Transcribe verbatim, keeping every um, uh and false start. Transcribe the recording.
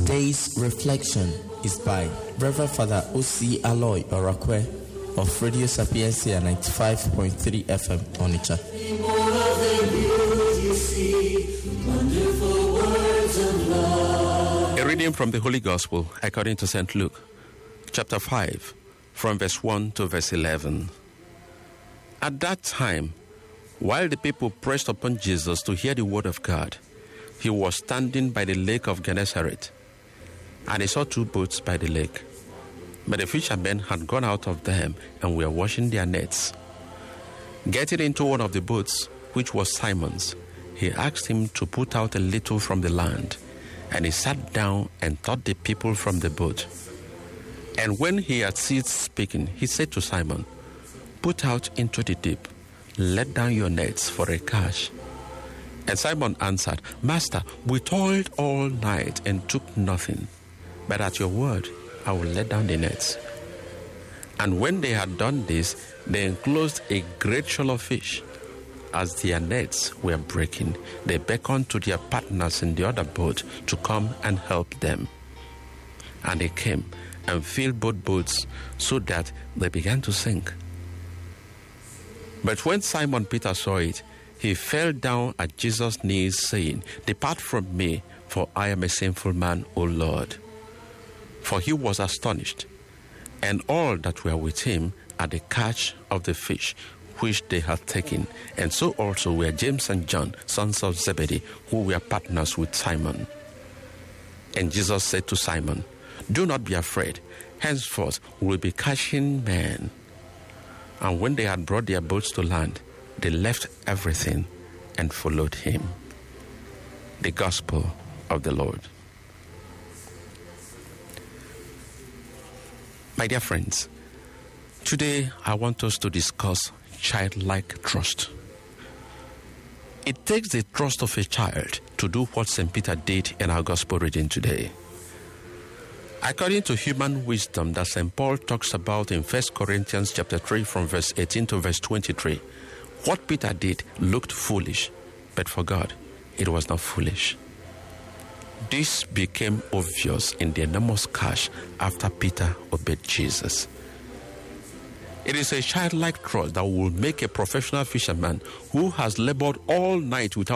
Today's reflection is by Reverend Father O C Aloy Orakwe of Radio Sapiencia ninety-five point three F M Onitsha. A reading from the Holy Gospel according to Saint Luke, chapter five, from verse one to verse eleven. At that time, while the people pressed upon Jesus to hear the word of God, he was standing by the lake of Gennesaret, and he saw two boats by the lake. But the fishermen had gone out of them and were washing their nets. Getting into one of the boats, which was Simon's, he asked him to put out a little from the land, and he sat down and taught the people from the boat. And when he had ceased speaking, he said to Simon, "Put out into the deep, let down your nets for a catch." And Simon answered, "Master, we toiled all night and took nothing, but at your word I will let down the nets." And when they had done this, they enclosed a great shoal of fish. As their nets were breaking, they beckoned to their partners in the other boat to come and help them. And they came and filled both boats so that they began to sink. But when Simon Peter saw it, he fell down at Jesus' knees, saying, "Depart from me, for I am a sinful man, O Lord." For he was astonished, and all that were with him, at the catch of the fish which they had taken. And so also were James and John, sons of Zebedee, who were partners with Simon. And Jesus said to Simon, "Do not be afraid. Henceforth we will be catching men." And when they had brought their boats to land, they left everything and followed him. The Gospel of the Lord. My dear friends, today I want us to discuss childlike trust. It takes the trust of a child to do what Saint Peter did in our Gospel reading today. According to human wisdom that Saint Paul talks about in First Corinthians chapter three from verse eighteen to verse twenty-three, what Peter did looked foolish, but for God, it was not foolish. This became obvious in the enormous catch after Peter obeyed Jesus. It is a childlike trust that will make a professional fisherman who has labored all night without